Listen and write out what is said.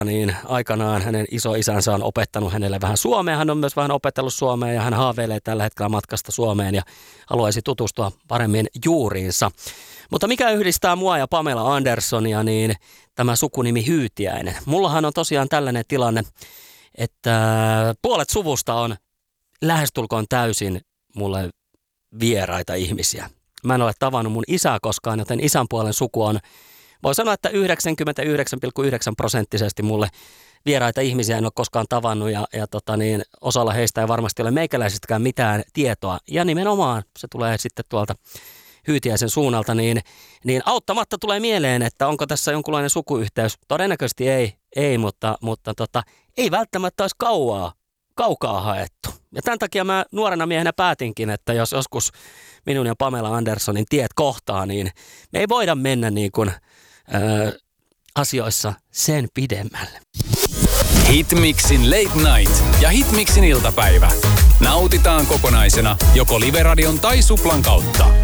niin aikanaan hänen isoisänsä on opettanut hänelle vähän suomea. Hän on myös vähän opetellut suomea ja hän haaveilee tällä hetkellä matkasta Suomeen ja haluaisi tutustua paremmin juuriinsa. Mutta mikä yhdistää mua ja Pamela Anderssonia, niin tämä sukunimi Hyytiäinen. Mullahan on tosiaan tällainen tilanne, että puolet suvusta on lähestulkoon täysin mulle vieraita ihmisiä. Mä en ole tavannut mun isää koskaan, joten isän puolen suku on, voi sanoa, että 99,9% mulle vieraita ihmisiä en ole koskaan tavannut ja osalla heistä ei varmasti ole meikäläisistäkään mitään tietoa. Ja nimenomaan se tulee sitten tuolta Hyytiäisen suunnalta, niin auttamatta tulee mieleen, että onko tässä jonkunlainen sukuyhteys. Todennäköisesti ei, mutta ei välttämättä olisi kaukaa haettu. Ja tämän takia mä nuorena miehenä päätinkin, että jos joskus minun ja Pamela Anderssonin tiet kohtaa, niin me ei voida mennä niin kuin asioissa sen pidemmälle. Hitmixin Late Night ja Hitmixin iltapäivä. Nautitaan kokonaisena joko Live Radion tai Suplan kautta.